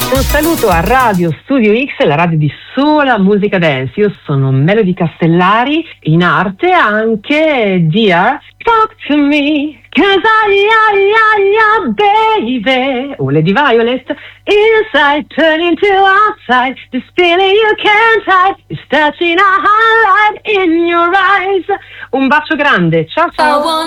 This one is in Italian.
Un saluto a Radio Studio X, la radio di sola musica dance. Io sono Melody Castellari, in arte anche Dear Talk to Me, 'cause baby, o Lady Violet, inside turning to outside, this feeling you can't hide, is touching a highlight in your eyes. Un bacio grande, ciao ciao.